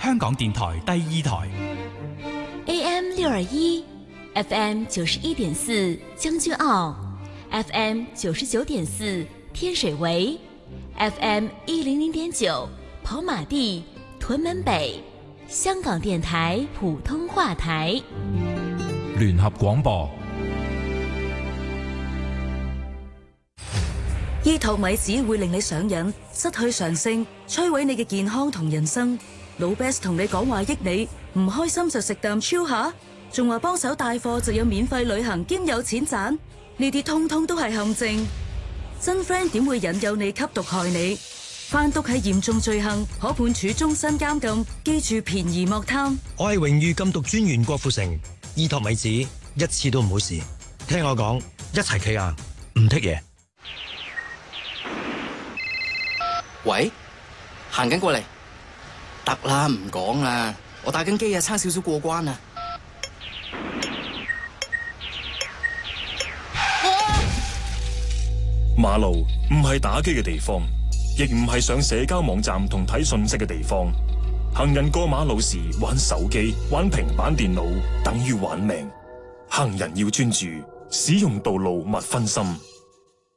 香港電台第2台 AM 621 FM 91.4將軍澳 FM 99.4天水圍 FM 100.9跑馬地屯門北香港電台普通話台聯合廣播。 醫托米只會令你上癮，失去常性，摧毀你嘅健康同人生。老 Best 同你講話益你，唔開心就食啖超下，仲話幫手帶貨就有免費旅行兼有錢賺，呢啲通通都係陷阱。真 friend 點會引誘你吸毒害你？販毒係嚴重罪行，可判處終身監禁。記住便宜莫貪。 我係榮譽禁毒專員郭富城，醫托米子一次都唔好試。聽我講，一齊企硬，唔剔嘢。 喂，行緊過嚟，得啦，唔講啦，我打緊機啊，差少少過關啊。 馬路唔係打機嘅地方，亦唔係上社交網站同睇信息嘅地方。行人過馬路時玩手機、玩平板電腦，等於玩命。行人要專注，使用道路勿分心。